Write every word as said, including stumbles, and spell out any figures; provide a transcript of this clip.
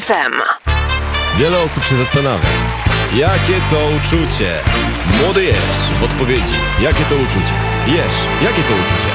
F M. Wiele osób się zastanawia, jakie to uczucie? Młody Jesz w odpowiedzi, jakie to uczucie? Jesz, jakie to uczucie?